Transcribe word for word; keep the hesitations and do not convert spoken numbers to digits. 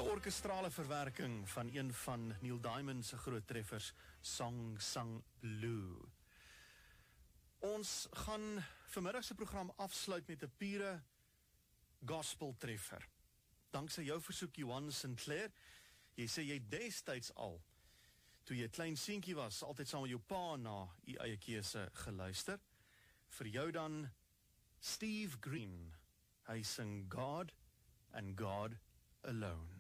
orkestrale verwerking van een van Neil Diamond se groot treffers, Song Sung Blue. Ons gaan vanmiddag se program afsluit met 'n pure gospel treffer. Danksy jou versoek, Johan Sinclair. Jy sê jy destyds al, toe jy 'n klein seentjie was, altyd saam met jou pa na u eie keuse geluister. Vir jou dan Steve Green. Hy sing God and God alone.